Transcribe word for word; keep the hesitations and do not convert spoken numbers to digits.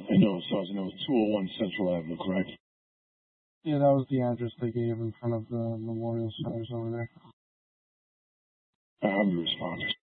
I know, Sergeant. It was two oh one Central Avenue, correct? Yeah, that was the address they gave in front of the memorial centers over there. I have your responders.